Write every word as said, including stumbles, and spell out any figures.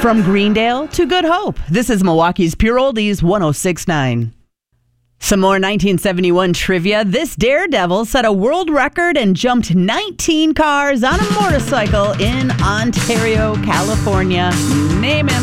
From Greendale to Good Hope, this is Milwaukee's Pure Oldies one oh six point nine. Some more nineteen seventy-one trivia. This daredevil set a world record and jumped nineteen cars on a motorcycle in Ontario, California. Name him.